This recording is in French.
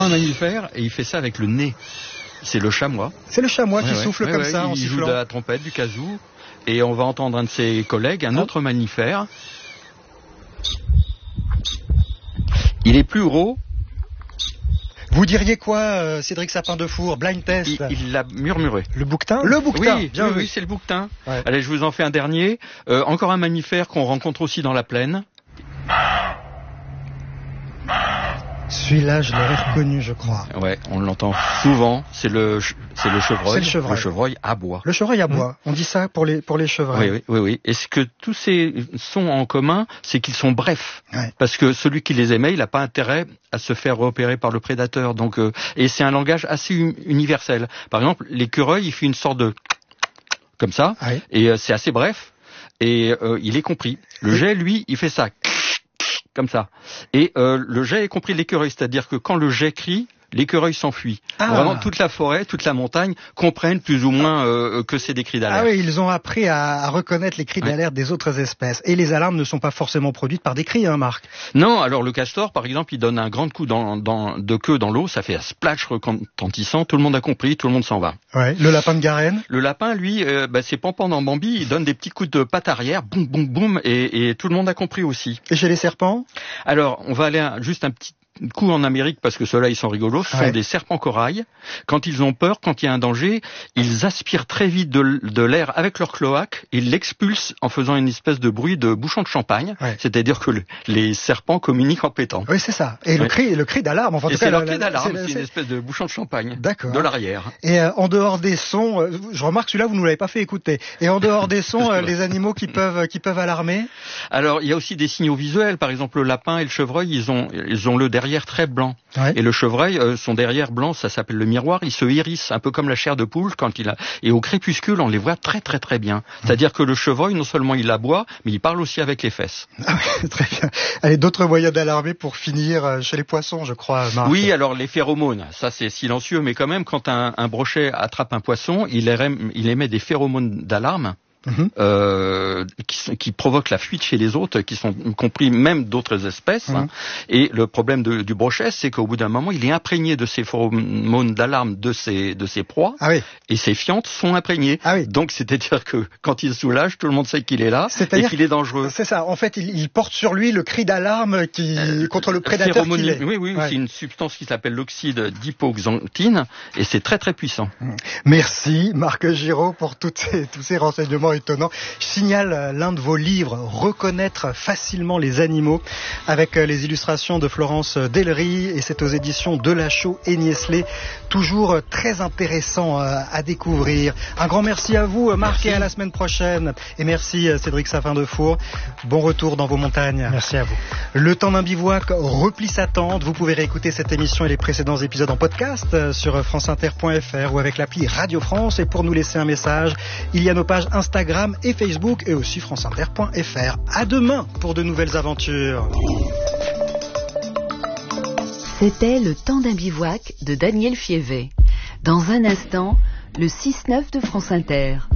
Un mammifère, et il fait ça avec le nez. C'est le chamois. C'est le chamois qui souffle comme ça en sifflant. Il joue de la trompette, du kazoo, et on va entendre un de ses collègues, un autre mammifère. Il est plus gros. Vous diriez quoi, Cédric Sapin-Defour? Blind test. Il l'a murmuré. Le bouquetin? Le bouquetin. Oui, bien oui, c'est le bouquetin. Ouais. Allez, je vous en fais un dernier. Encore un mammifère qu'on rencontre aussi dans la plaine. Celui-là, je l'aurais reconnu, je crois. Ouais, on l'entend souvent. C'est le chevreuil. C'est le chevreuil. Le chevreuil aboie. Le chevreuil aboie. On dit ça pour les chevreuils. Oui. Et ce que tous ces sons ont en commun, c'est qu'ils sont brefs. Ouais. Parce que celui qui les émet, il n'a pas intérêt à se faire repérer par le prédateur. Donc, et c'est un langage assez universel. Par exemple, l'écureuil, il fait une sorte de comme ça, ouais. Et c'est assez bref. Et il est compris. Le jet, lui, il fait ça. Comme ça. Et le jet est compris de l'écureuil, c'est-à-dire que quand le jet crie, l'écureuil s'enfuit. Vraiment, toute la forêt, toute la montagne comprennent plus ou moins que c'est des cris d'alerte. Ah oui, ils ont appris à reconnaître les cris d'alerte des autres espèces. Et les alarmes ne sont pas forcément produites par des cris, hein, Marc? Non, alors le castor, par exemple, il donne un grand coup de queue dans l'eau, ça fait un splash retentissant, tout le monde a compris, tout le monde s'en va. Ouais. Le lapin de Garenne? Le lapin, lui, c'est Pampan dans Bambi, il donne des petits coups de patte arrière, boum, boum, boum, et tout le monde a compris aussi. Et chez les serpents? Alors, on va aller juste un petit coup en Amérique, parce que ceux-là, ils sont rigolos, ce sont des serpents corail. Quand ils ont peur, quand il y a un danger, ils aspirent très vite de l'air avec leur cloaque, ils l'expulsent en faisant une espèce de bruit de bouchon de champagne, c'est-à-dire que les serpents communiquent en pétant. Oui, c'est ça. Et le cri d'alarme, enfin, en tout cas, c'est leur cri d'alarme, c'est une espèce de bouchon de champagne. D'accord. De l'arrière. Et en dehors des sons, je remarque celui-là, vous ne l'avez pas fait écouter. Et en dehors des sons, les animaux qui peuvent alarmer? Alors, il y a aussi des signaux visuels. Par exemple, le lapin et le chevreuil, ils ont le derrière très blanc. Ouais. Et le chevreuil, son derrière blanc, ça s'appelle le miroir, il se hérisse, un peu comme la chair de poule quand il a... Et au crépuscule, on les voit très très très bien. C'est-à-dire que le chevreuil, non seulement il aboie, mais il parle aussi avec les fesses. Ah oui, très bien. Allez, d'autres moyens d'alarmer pour finir chez les poissons, je crois, Marc. Oui, alors les phéromones, ça c'est silencieux, mais quand même, quand un brochet attrape un poisson, il émet des phéromones d'alarme. Qui provoquent la fuite chez les autres, qui sont compris même d'autres espèces. Et le problème du brochet, c'est qu'au bout d'un moment, il est imprégné de ces phéromones d'alarme de ses proies, et ses fientes sont imprégnées. Donc, c'est-à-dire que quand il se soulage, tout le monde sait qu'il est là et qu'il est dangereux. C'est ça. En fait, il porte sur lui le cri d'alarme contre le prédateur qu'il est. Oui, c'est une substance qui s'appelle l'oxyde d'hypoxanthine, et c'est très très puissant. Merci Marc Giraud pour tous ces renseignements étonnant. Je signale l'un de vos livres, Reconnaître facilement les animaux, avec les illustrations de Florence Dellery, et c'est aux éditions Delachaux et Niestlé. Toujours très intéressant à découvrir. Un grand merci à vous, Marc, et à la semaine prochaine. Et merci Cédric Sapin-Defour. Bon retour dans vos montagnes. Merci à vous. Le temps d'un bivouac replie sa tente. Vous pouvez réécouter cette émission et les précédents épisodes en podcast sur franceinter.fr ou avec l'appli Radio France. Et pour nous laisser un message, il y a nos pages Instagram et Facebook, et aussi franceinter.fr. À demain pour de nouvelles aventures. C'était Le temps d'un bivouac de Daniel Fievet. Dans un instant, le 6-9 de France Inter.